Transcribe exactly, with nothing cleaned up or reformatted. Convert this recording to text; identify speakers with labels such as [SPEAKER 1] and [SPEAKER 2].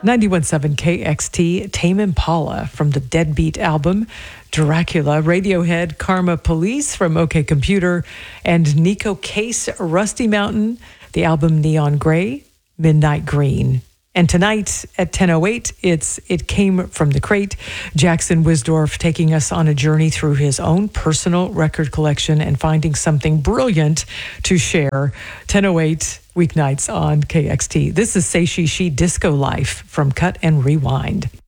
[SPEAKER 1] ninety-one point seven K X T, Tame Impala from the Deadbeat album, Dracula, Radiohead, Karma Police from OK Computer, and Nico Case, Rusty Mountain, the album Neon Gray, Midnight Green. And tonight at ten oh eight, it's It Came From the Crate. Jackson Wisdorf taking us on a journey through his own personal record collection and finding something brilliant to share. ten oh eight weeknights on K X T. This is Say She She Disco Life from Cut and Rewind.